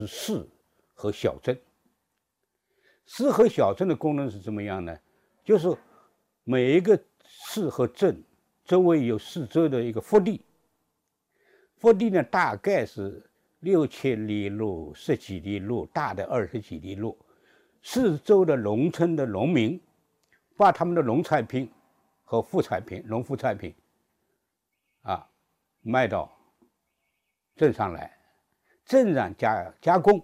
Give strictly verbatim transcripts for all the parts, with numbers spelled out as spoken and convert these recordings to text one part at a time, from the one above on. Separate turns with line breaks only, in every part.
市和小镇。市和小镇的功能是怎么样呢？就是每一个市和镇周围有四周的一个腹地，腹地呢大概是六千里路、十几里路，大的二十几里路。四周的农村的农民把他们的农产品和副产品、农副产品啊卖到镇上来，镇上加加工，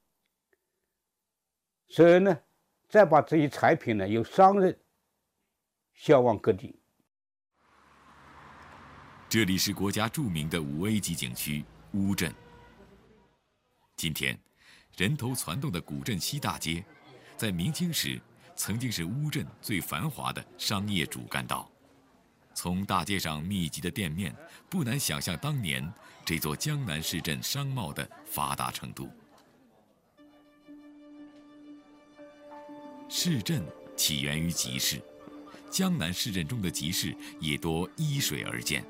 所以呢，再把这些产品呢由商人销往各地。
这里是国家著名的五 A 级景区乌镇。今天，人头攒动的古镇西大街，在明清时曾经是乌镇最繁华的商业主干道。从大街上密集的店面，不难想象当年这座江南市镇商贸的发达程度。市镇起源于集市，江南市镇中的集市也多依水而建。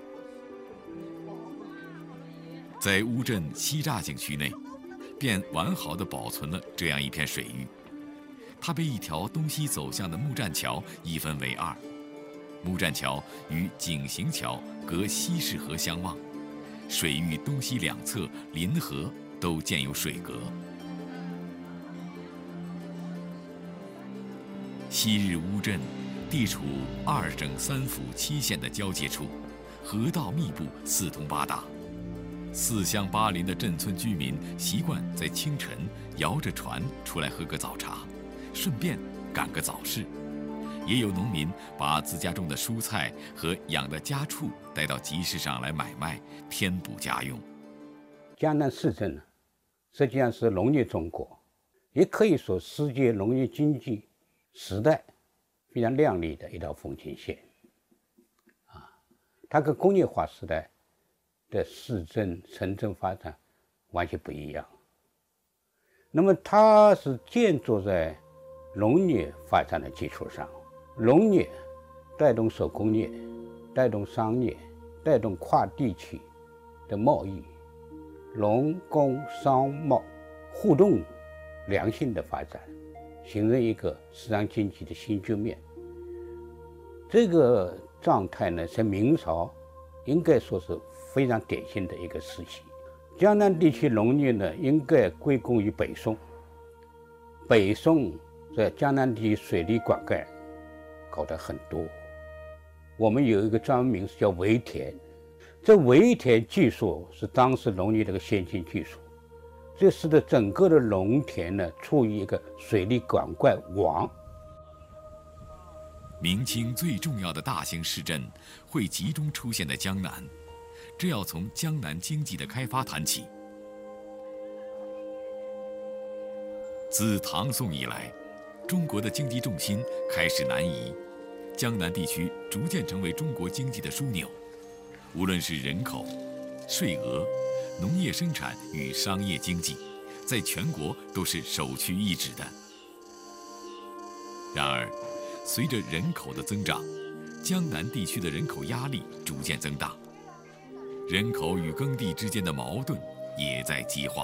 在乌镇西栅景区内，便完好地保存了这样一片水域。它被一条东西走向的木栈桥一分为二，木栈桥与井陉桥隔西市河相望，水域东西两侧临河都建有水阁。昔日乌镇地处二省三府七县的交界处，河道密布，四通八达。四乡八邻的镇村居民习惯在清晨摇着船出来喝个早茶，顺便赶个早市。也有农民把自家种的蔬菜和养的家畜带到集市上来买卖，添补家用。
江南市镇呢，实际上是农业中国，也可以说世界农业经济时代非常亮丽的一条风景线。啊，它跟工业化时代的市镇、城镇发展完全不一样。那么它是建筑在农业发展的基础上，农业带动手工业，带动商业，带动跨地区的贸易，农工商贸互动良性的发展，形成一个市场经济的新局面。这个状态呢，在明朝应该说是非常典型的一个时期。江南地区农业呢，应该归功于北宋。北宋在江南地区水利灌溉搞得很多，我们有一个专门名词叫围田，这围田技术是当时农业的一个先进技术，这使得整个的农田呢处于一个水利灌溉网。
明清最重要的大型市镇会集中出现在江南，这要从江南经济的开发谈起。自唐宋以来，中国的经济重心开始南移，江南地区逐渐成为中国经济的枢纽。无论是人口、税额、农业生产与商业经济，在全国都是首屈一指的。然而，随着人口的增长，江南地区的人口压力逐渐增大，人口与耕地之间的矛盾也在激化。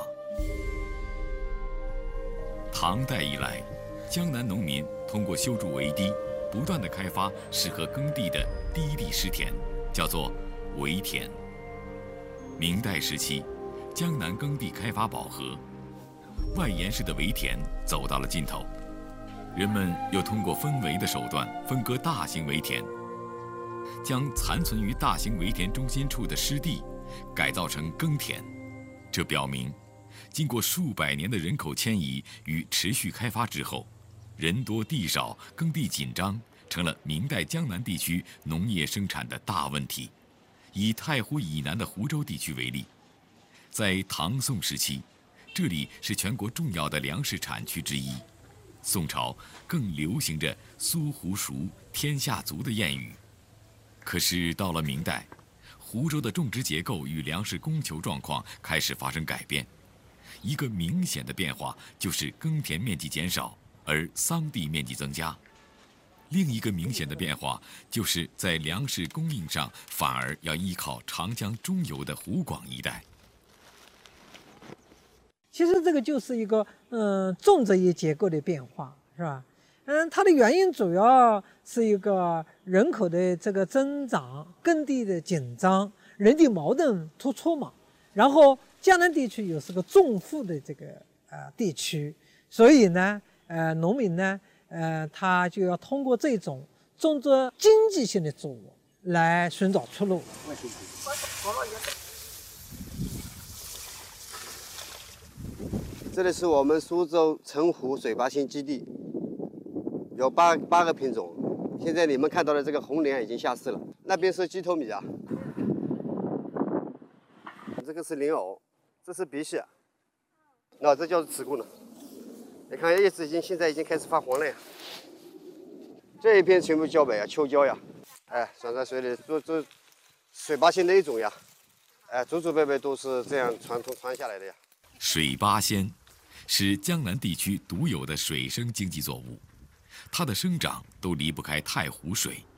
唐代以来，江南农民通过修筑围堤，不断地开发适合耕地的低地湿田，叫做围田。明代时期，江南耕地开发饱和，外延式的围田走到了尽头，人们又通过分围的手段分割大型围田，将残存于大型围田中心处的湿地改造成耕田。这表明，经过数百年的人口迁移与持续开发之后，人多地少、耕地紧张成了明代江南地区农业生产的大问题。以太湖以南的湖州地区为例，在唐宋时期，这里是全国重要的粮食产区之一。宋朝更流行着“苏湖熟，天下足”的谚语。可是到了明代，湖州的种植结构与粮食供求状况开始发生改变。一个明显的变化就是耕田面积减少，而桑地面积增加。另一个明显的变化就是在粮食供应上反而要依靠长江中游的湖广一带。
其实这个就是一个嗯种植业结构的变化，是吧？嗯，它的原因主要是一个人口的这个增长、耕地的紧张、人地矛盾突出嘛。然后江南地区又是个重富的这个呃地区，所以呢，呃，农民呢，呃，他就要通过这种种植经济性的作物来寻找出路。
这里是我们苏州澄湖水拔型基地。有八八个品种，现在你们看到的这个红莲已经下市了。那边是鸡头米啊，这个是莲藕，这是荸荠，那、哦、这就是齿骨呢。你看叶子已经现在已经开始发黄了呀。这一片全部茭白啊，秋椒呀，哎，爽在水里做做水拔鲜的一种呀，哎，祖祖辈辈都是这样传统传下来的呀。
水八仙是江南地区独有的水生经济作物。它的生长都离不开太湖水，